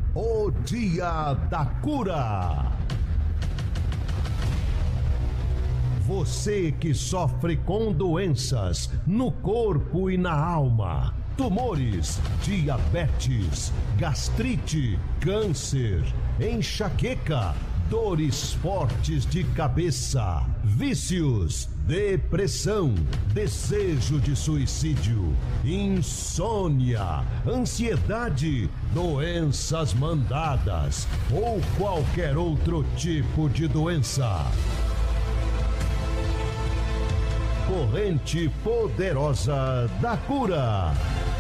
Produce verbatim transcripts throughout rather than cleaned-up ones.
O Dia da Cura. Você que sofre com doenças no corpo e na alma, tumores, diabetes, gastrite, câncer, enxaqueca, dores fortes de cabeça, vícios, depressão, desejo de suicídio, insônia, ansiedade, doenças mandadas ou qualquer outro tipo de doença. Corrente Poderosa da Cura.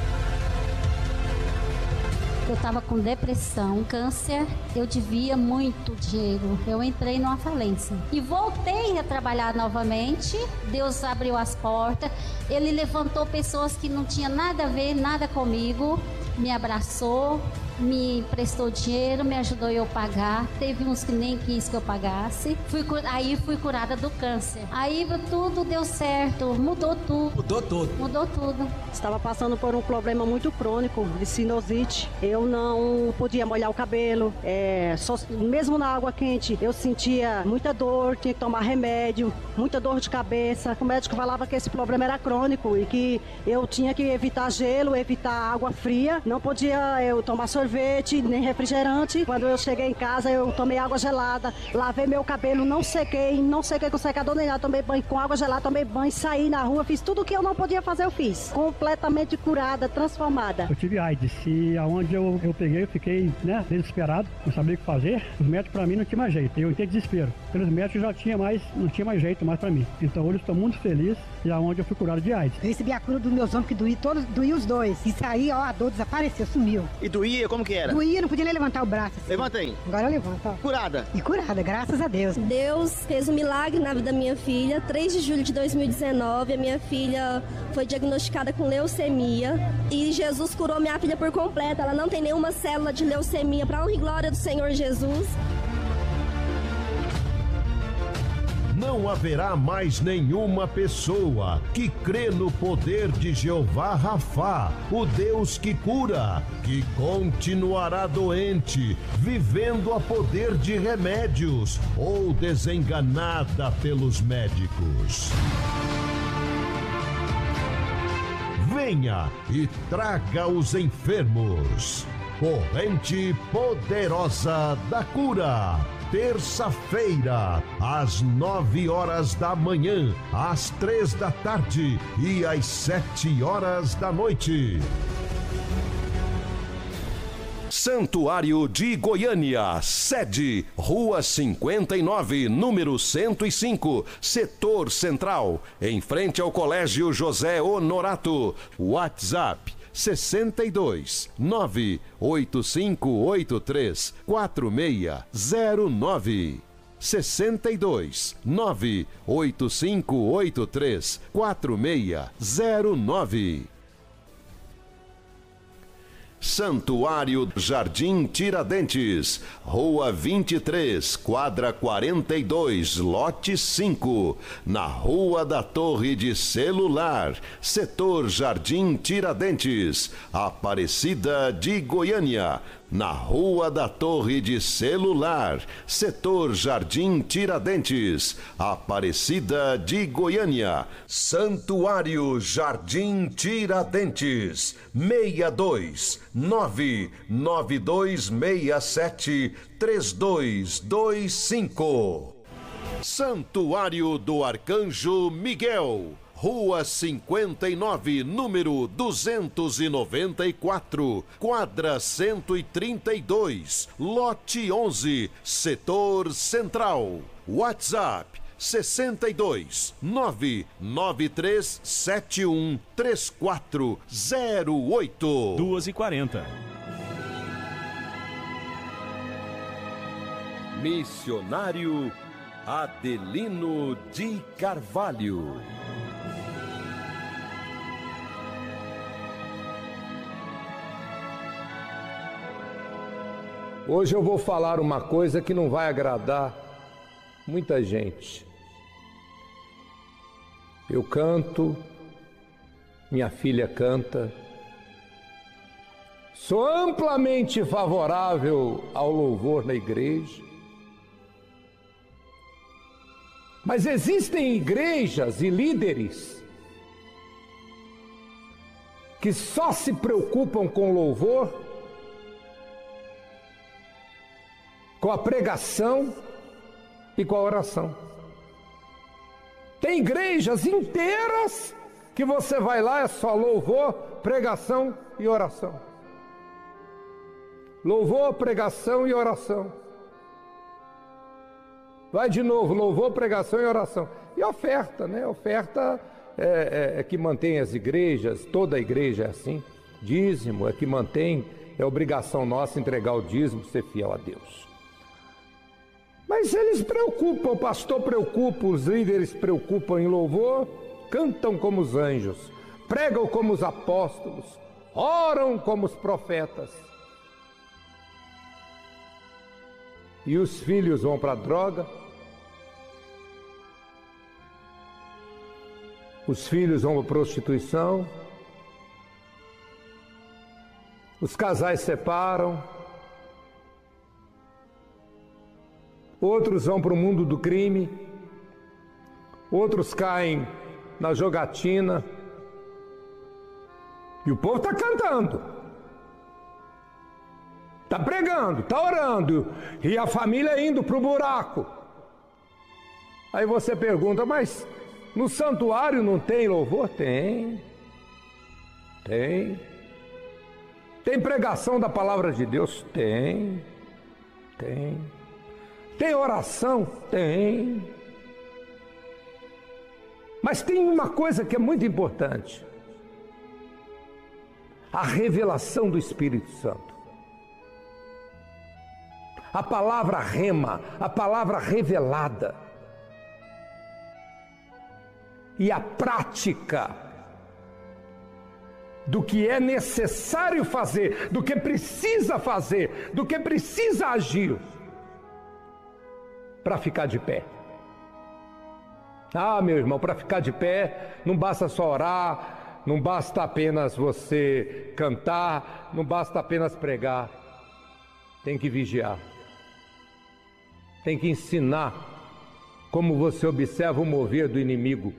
Eu estava com depressão, câncer, eu devia muito dinheiro. Eu entrei numa falência e voltei a trabalhar novamente. Deus abriu as portas, Ele levantou pessoas que não tinham nada a ver, nada comigo, me abraçou, me emprestou dinheiro, me ajudou eu pagar. Teve uns que nem quis que eu pagasse. Fui, aí fui curada do câncer. Aí tudo deu certo, mudou tudo. Mudou tudo. Mudou tudo. Estava passando por um problema muito crônico de sinusite. Eu não podia molhar o cabelo. É, só, mesmo na água quente, eu sentia muita dor, tinha que tomar remédio, muita dor de cabeça. O médico falava que esse problema era crônico e que eu tinha que evitar gelo, evitar água fria. Não podia eu tomar sorvete, nem refrigerante. Quando eu cheguei em casa, eu tomei água gelada, lavei meu cabelo, não sequei, não sequei com secador nem nada, tomei banho com água gelada, tomei banho, saí na rua, fiz tudo o que eu não podia fazer, eu fiz. Completamente curada, transformada. Eu tive AIDS e aonde eu, eu peguei, eu fiquei, né, desesperado, não sabia o que fazer. Os médicos pra mim não tinha mais jeito, eu entrei em desespero. Pelos médicos já tinha mais, não tinha mais jeito mais pra mim. Então hoje eu estou muito feliz e aonde eu fui curado de AIDS. Eu recebi a cura dos meus ombros que doía, todos, doía os dois. E saí, ó, a dor desapareceu, sumiu. E doía, como que era? Doía, não podia nem levantar o braço assim. Levanta aí. Agora eu levanto, ó. Curada. E curada, graças a Deus. Deus fez um milagre na vida da minha filha. três de julho de dois mil e dezenove, a minha filha foi diagnosticada com leucemia. E Jesus curou minha filha por completo. Ela não tem nenhuma célula de leucemia. Pra honra e glória do Senhor Jesus. Não haverá mais nenhuma pessoa que crê no poder de Jeová Rafá, o Deus que cura, que continuará doente, vivendo a poder de remédios ou desenganada pelos médicos. Venha e traga os enfermos. Corrente Poderosa da Cura. Terça-feira, às nove horas da manhã, às três da tarde e às sete horas da noite. Santuário de Goiânia, sede, Rua cinquenta e nove, número cento e cinco, Setor Central, em frente ao Colégio José Honorato. WhatsApp sessenta e dois, nove oito cinco oito três, quatro seis zero nove. sessenta e dois, nove oito cinco oito três, quatro seis zero nove. Santuário Jardim Tiradentes, Rua vinte e três, quadra quarenta e dois, lote cinco, na Rua da Torre de Celular, Setor Jardim Tiradentes, Aparecida de Goiânia. Na Rua da Torre de Celular, Setor Jardim Tiradentes, Aparecida de Goiânia. Santuário Jardim Tiradentes, seis dois nove nove dois seis sete três dois dois cinco. Santuário do Arcanjo Miguel, Rua cinquenta e nove, número duzentos e noventa e quatro, quadra cento e trinta e dois, lote onze, Setor Central. WhatsApp sessenta e dois, nove nove três sete um três quatro zero oito. duas e quarenta. Missionário Adelino de Carvalho. Hoje eu vou falar uma coisa que não vai agradar muita gente. Eu canto, minha filha canta, Sou amplamente favorável ao louvor na igreja. Mas existem igrejas e líderes que só se preocupam com louvor, com a pregação e com a oração. Tem igrejas inteiras que você vai lá, é só louvor, pregação e oração. Louvor, pregação e oração. Vai de novo, louvor, pregação e oração. E oferta, né? Oferta é, é, é que mantém as igrejas, toda a igreja é assim. Dízimo é que mantém, é obrigação nossa entregar o dízimo, ser fiel a Deus. Mas eles preocupam, o pastor preocupa, os líderes preocupam em louvor, cantam como os anjos, pregam como os apóstolos, oram como os profetas. E os filhos vão para a droga, os filhos vão para a prostituição, os casais separam, outros vão para o mundo do crime, outros caem na jogatina, e o povo está cantando, está pregando, está orando, e a família indo para o buraco. Aí você pergunta, mas no santuário não tem louvor? Tem, tem. Tem pregação da palavra de Deus? Tem, tem. Tem oração? Tem. Mas tem uma coisa que é muito importante: a revelação do Espírito Santo. A palavra rema, a palavra revelada. E a prática do que é necessário fazer, do que precisa fazer, do que precisa agir para ficar de pé. Ah, meu irmão, para ficar de pé não basta só orar, não basta apenas você cantar, não basta apenas pregar. Tem que vigiar. Tem que ensinar como você observa o mover do inimigo.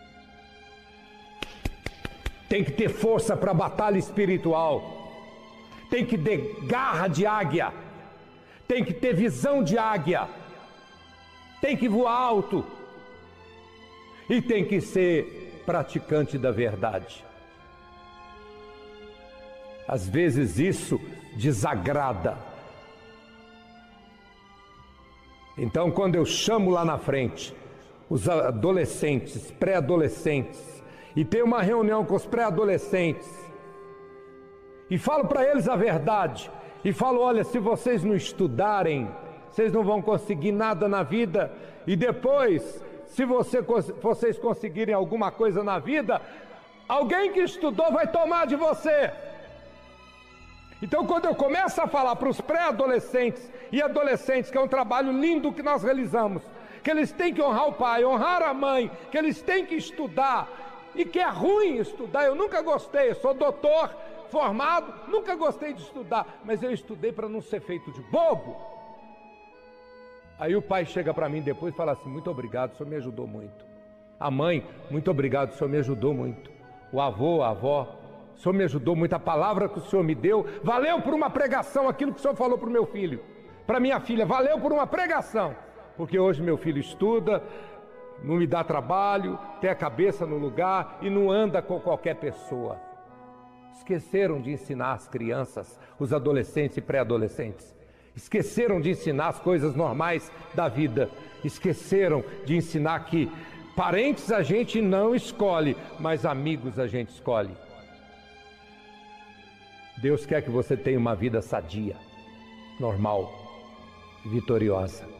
Tem que ter força para a batalha espiritual. Tem que ter garra de águia. Tem que ter visão de águia. Tem que voar alto. E tem que ser praticante da verdade. Às vezes isso desagrada. Então, quando eu chamo lá na frente os adolescentes, pré-adolescentes, e tenho uma reunião com os pré-adolescentes, e falo para eles a verdade, e falo, olha, se vocês não estudarem, vocês não vão conseguir nada na vida, e depois, se você, vocês conseguirem alguma coisa na vida, alguém que estudou vai tomar de você. Então, quando eu começo a falar para os pré-adolescentes e adolescentes, que é um trabalho lindo que nós realizamos, que eles têm que honrar o pai, honrar a mãe, que eles têm que estudar, e que é ruim estudar, eu nunca gostei, eu sou doutor, formado, nunca gostei de estudar, mas eu estudei para não ser feito de bobo. Aí o pai chega para mim depois e fala assim, muito obrigado, o senhor me ajudou muito. A mãe, muito obrigado, o senhor me ajudou muito. O avô, a avó, o senhor me ajudou muito, a palavra que o senhor me deu, valeu por uma pregação, aquilo que o senhor falou para o meu filho, para minha filha, valeu por uma pregação, porque hoje meu filho estuda, não me dá trabalho, tem a cabeça no lugar e não anda com qualquer pessoa. Esqueceram de ensinar as crianças, os adolescentes e pré-adolescentes. Esqueceram de ensinar as coisas normais da vida. Esqueceram de ensinar que parentes a gente não escolhe, mas amigos a gente escolhe. Deus quer que você tenha uma vida sadia, normal, vitoriosa.